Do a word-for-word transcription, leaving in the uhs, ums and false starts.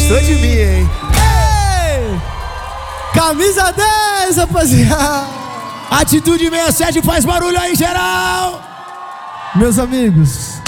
Gostou de mim, hein? Ei! Camisa dez, rapaziada. Atitude sessenta e sete faz barulho aí, geral. Meus amigos,